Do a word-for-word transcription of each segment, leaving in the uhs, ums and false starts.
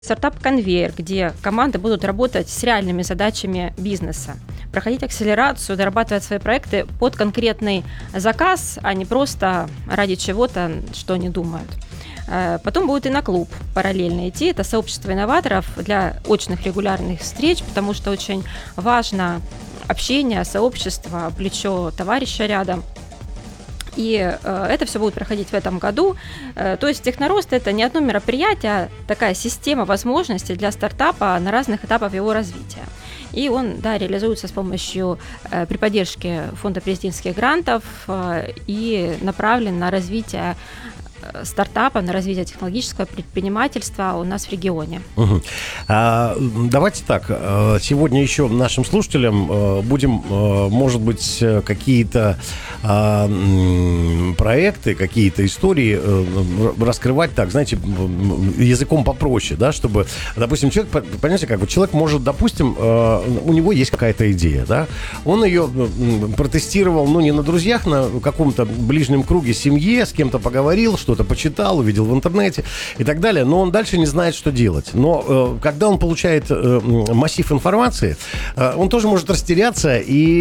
Стартап-конвейер, где команды будут работать с реальными задачами бизнеса, проходить акселерацию, дорабатывать свои проекты под конкретный заказ, а не просто ради чего-то, что они думают. Потом будет и на клуб параллельно идти. Это сообщество инноваторов для очных регулярных встреч, потому что очень важно общение, сообщество, плечо товарища рядом. И э, это все будет проходить в этом году. Э, то есть Технорост – это не одно мероприятие, а такая система возможностей для стартапа на разных этапах его развития. И он, да, реализуется с помощью, э, при поддержке фонда президентских грантов э, и направлен на развитие стартапа, на развитие технологического предпринимательства у нас в регионе. Угу. А, давайте так, сегодня еще нашим слушателям будем, может быть, какие-то а, проекты, какие-то истории раскрывать так, знаете, языком попроще, да, чтобы, допустим, человек, понимаете, как, вот человек может, допустим, у него есть какая-то идея, да, он ее протестировал, ну, не на друзьях, на каком-то ближнем круге семье, с кем-то поговорил, что что-то почитал, увидел в интернете и так далее, но он дальше не знает, что делать. Но э, когда он получает э, массив информации, э, он тоже может растеряться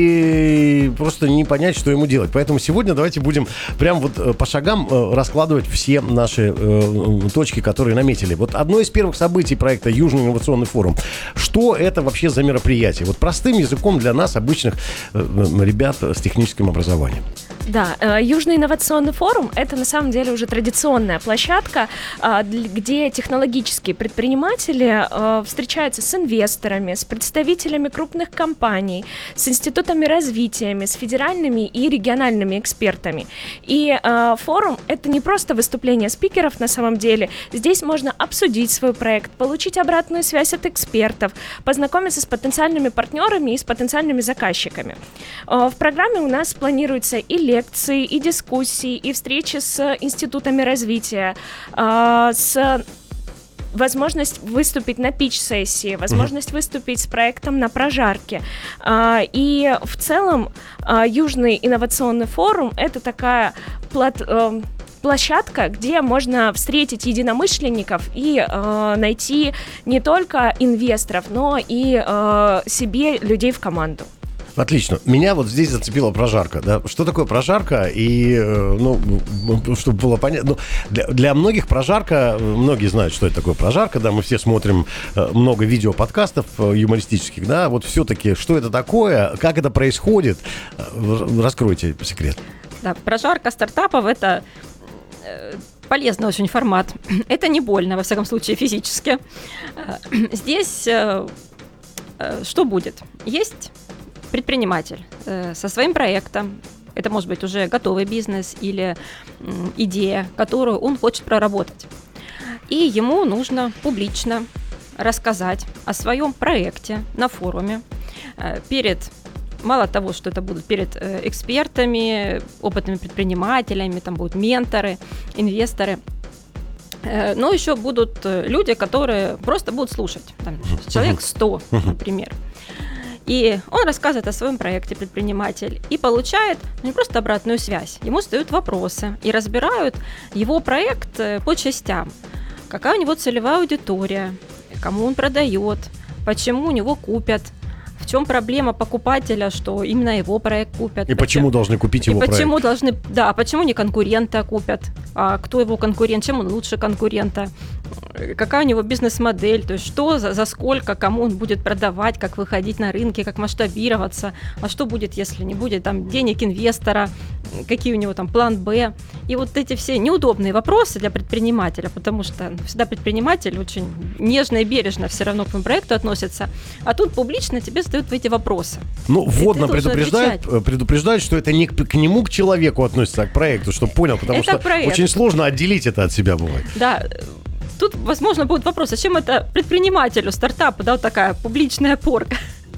и просто не понять, что ему делать. Поэтому сегодня давайте будем прям вот э, по шагам э, раскладывать все наши э, точки, которые наметили. Вот одно из первых событий проекта Южный инновационный форум. Что это вообще за мероприятие? Вот простым языком для нас, обычных э, ребят с техническим образованием. Да, Южный инновационный форум – это на самом деле уже традиционная площадка, где технологические предприниматели встречаются с инвесторами, с представителями крупных компаний, с институтами развития, с федеральными и региональными экспертами. И форум – это не просто выступление спикеров на самом деле. Здесь можно обсудить свой проект, получить обратную связь от экспертов, познакомиться с потенциальными партнерами и с потенциальными заказчиками. В программе у нас планируется и лекции, и дискуссии, и встречи с институтами развития, э, с возможность выступить на питч-сессии, возможность mm-hmm. выступить с проектом на прожарке. Э, и в целом э, Южный инновационный форум – это такая плат, э, площадка, где можно встретить единомышленников и э, найти не только инвесторов, но и э, себе людей в команду. Отлично. Меня вот здесь зацепила прожарка. Да? Что такое прожарка? И, ну, чтобы было понятно, ну, для, для многих прожарка, многие знают, что это такое прожарка, да, мы все смотрим много видео-подкастов юмористических, да, вот все-таки, что это такое, как это происходит? Раскройте секрет. Да, прожарка стартапов – это полезный очень формат. Это не больно, во всяком случае, физически. Здесь что будет? Есть предприниматель э, со своим проектом, это может быть уже готовый бизнес или э, идея, которую он хочет проработать. И ему нужно публично рассказать о своем проекте на форуме э, перед, мало того, что это будут перед э, экспертами, опытными предпринимателями, там будут менторы, инвесторы, э, но еще будут люди, которые просто будут слушать, там, человек сто, например. И он рассказывает о своем проекте, предприниматель, и получает ну, не просто обратную связь, ему задают вопросы и разбирают его проект по частям. Какая у него целевая аудитория, кому он продает, почему у него купят, в чем проблема покупателя, что именно его проект купят. И почему должны купить его и проект. Почему должны, да, почему не конкурента купят, а кто его конкурент, чем он лучше конкурента, какая у него бизнес-модель, то есть что за, за сколько, кому он будет продавать, как выходить на рынки, как масштабироваться, а что будет, если не будет там денег инвестора, какие у него там план Б. И вот эти все неудобные вопросы для предпринимателя, потому что всегда предприниматель очень нежно и бережно все равно к своему проекту относится, а тут публично тебе задают эти вопросы. Ну, вводно предупреждают, предупреждают, что это не к, к нему, к человеку относится, а к проекту, чтобы понял, потому это что проект. Очень сложно отделить это от себя бывает. Да. Тут, возможно, будет вопрос, зачем это предпринимателю, стартапу, да, вот такая публичная порка?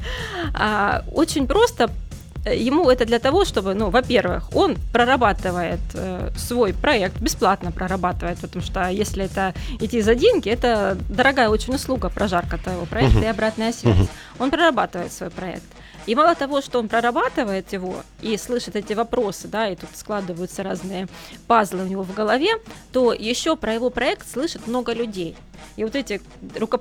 А, очень просто. Ему это для того, чтобы, ну, во-первых, он прорабатывает э, свой проект, бесплатно прорабатывает, потому что если это идти за деньги, это дорогая очень услуга, прожарка твоего проекта uh-huh. и обратная связь. Uh-huh. Он прорабатывает свой проект. И мало того, что он прорабатывает его и слышит эти вопросы, да, и тут складываются разные пазлы у него в голове, то еще про его проект слышит много людей. И вот эти